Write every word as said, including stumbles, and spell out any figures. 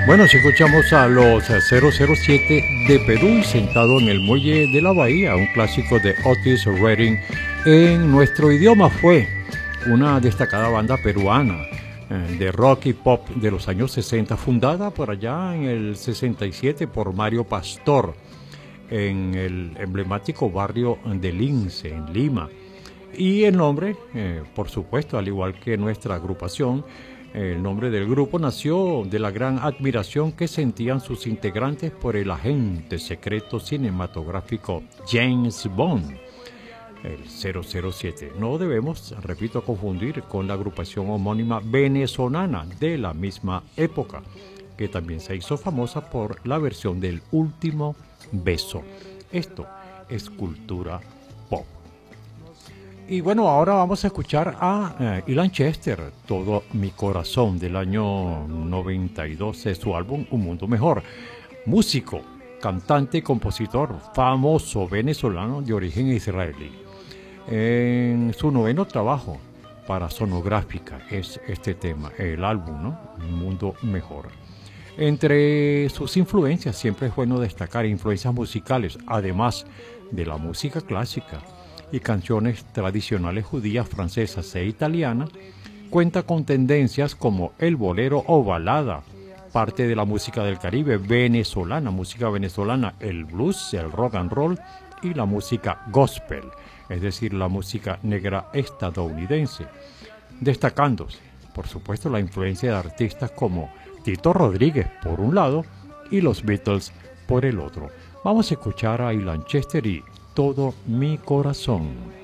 Bueno, si escuchamos a los cero cero siete de Perú, sentado en el muelle de la bahía, un clásico de Otis Redding en nuestro idioma. Fue una destacada banda peruana eh, de rock y pop de los años sesenta, fundada por allá en el sesenta y siete por Mario Pastor, en el emblemático barrio de Lince, en Lima. Y el nombre, eh, por supuesto, al igual que nuestra agrupación, el nombre del grupo nació de la gran admiración que sentían sus integrantes por el agente secreto cinematográfico James Bond, el cero cero siete. No debemos, repito, confundir con la agrupación homónima venezolana de la misma época, que también se hizo famosa por la versión del Último Beso. Esto es cultura pop. Y bueno, ahora vamos a escuchar a eh, Ilan Chester, Todo mi corazón, del año noventa y dos, de su álbum Un Mundo Mejor. Músico, cantante y compositor famoso venezolano de origen israelí. En su noveno trabajo para Sonográfica es este tema, el álbum, ¿no? Un Mundo Mejor. Entre sus influencias siempre es bueno destacar influencias musicales, además de la música clásica y canciones tradicionales judías, francesas e italianas. Cuenta con tendencias como el bolero o balada, parte de la música del Caribe venezolana, música venezolana, el blues, el rock and roll y la música gospel, es decir, la música negra estadounidense, destacándose, por supuesto, la influencia de artistas como Tito Rodríguez por un lado y los Beatles por el otro. Vamos a escuchar a Ilan Chester y Todo mi corazón.